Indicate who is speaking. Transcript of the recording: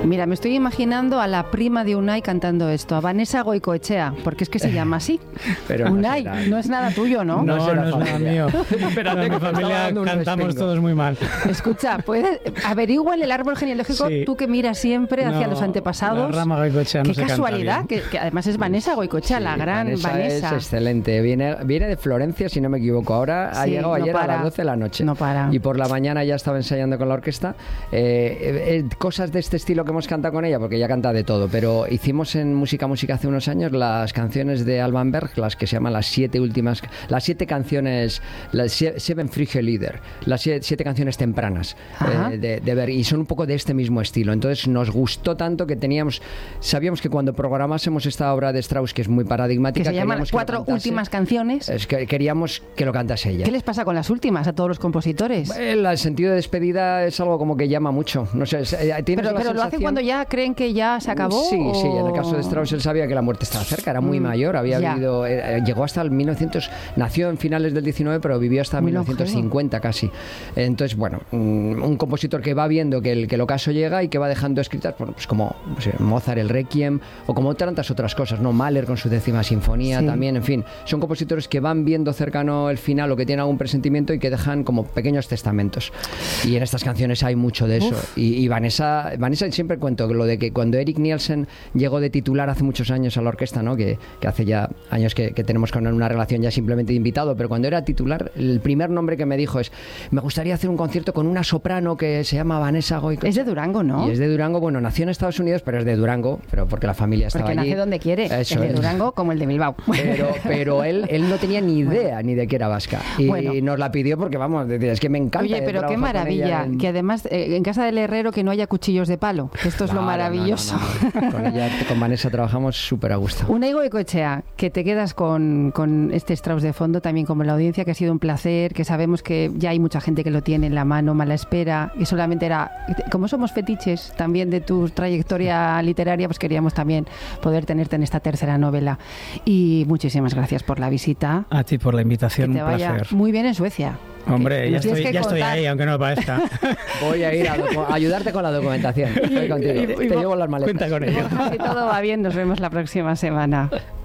Speaker 1: Mira, me estoy imaginando a la prima de Unai cantando esto, a Vanessa Goicoechea, porque es que se llama así.
Speaker 2: Pero
Speaker 1: Unai, no es nada tuyo, ¿no?
Speaker 3: No es nada mío. Pero en mi familia cantamos todos muy mal.
Speaker 1: Escucha, averigua en el árbol genealógico, tú que miras siempre hacia los antepasados.
Speaker 3: La rama Goicoechea no se canta.
Speaker 1: Qué casualidad, que además es Vanessa Goicoechea, la gran Vanessa.
Speaker 2: Es excelente, viene de Florencia, si no me equivoco. Ahora ha llegado ayer a las 12 de la noche.
Speaker 1: No para.
Speaker 2: Y por la mañana ya estaba ensayando con la orquesta. Cosas de este estilo que hemos cantado con ella, porque ella canta de todo, pero hicimos en Música hace unos años las canciones de Alban Berg, las que se llaman las 7 canciones, las Seven Frühe Lieder, las 7 canciones tempranas de Berg, y son un poco de este mismo estilo. Entonces nos gustó tanto que sabíamos que cuando programásemos esta obra de Strauss, que es muy paradigmática,
Speaker 1: que se llaman 4 últimas canciones,
Speaker 2: queríamos que lo cantase ella.
Speaker 1: ¿Qué les pasa con las últimas a todos los compositores?
Speaker 2: El sentido de despedida es algo como que llama mucho. No sé,
Speaker 1: pero lo hacen cuando ya creen que ya se acabó.
Speaker 2: Sí, en el caso de Strauss él sabía que la muerte estaba cerca, era muy mayor, había vivido, llegó hasta el 1900, nació en finales del 19, pero vivió hasta 1950 casi. Entonces, bueno, un compositor que va viendo que el ocaso llega y que va dejando escritas, pues como Mozart, el Requiem, o como tantas otras cosas, ¿no? Mahler con su 10ª sinfonía también, en fin, son compositores que van viendo cercano el final o que tienen algún presentimiento y que dejan como pequeños testamentos. Y en estas canciones hay mucho de eso. Y Vanessa, siempre cuento lo de que cuando Eric Nielsen llegó de titular hace muchos años a la orquesta, ¿no? Que hace ya años que tenemos con él una relación ya simplemente de invitado, pero cuando era titular, el primer nombre que me dijo es: me gustaría hacer un concierto con una soprano que se llama Vanessa Goicoechea.
Speaker 1: Es de Durango, ¿no?
Speaker 2: Y es de Durango, bueno, nació en Estados Unidos, pero es de Durango, pero porque la familia estaba allí.
Speaker 1: Porque nace donde quiere, es de Durango como el de Bilbao.
Speaker 2: Pero él no tenía ni idea ni de que era vasca. Y nos la pidió porque, vamos, es que me encanta.
Speaker 1: Oye, pero qué maravilla, que además en casa del herrero que no haya cuchillos de palo, que esto es lo maravilloso.
Speaker 2: No. Con Vanessa trabajamos súper a gusto.
Speaker 1: Unai Goicoechea, que te quedas con este Strauss de fondo, también como la audiencia, que ha sido un placer, que sabemos que ya hay mucha gente que lo tiene en la mano, mala espera, y solamente era, como somos fetiches también de tu trayectoria literaria, pues queríamos también poder tenerte en esta tercera novela. Y muchísimas gracias por la visita.
Speaker 3: A ti por la invitación,
Speaker 1: un placer. Muy bien en Suecia.
Speaker 3: Hombre, ya estoy ahí, aunque no lo parezca.
Speaker 2: Voy a ir a ayudarte con la documentación. Estoy contigo. Te llevo las maletas.
Speaker 3: Cuenta con ello.
Speaker 1: Si todo va bien, nos vemos la próxima semana.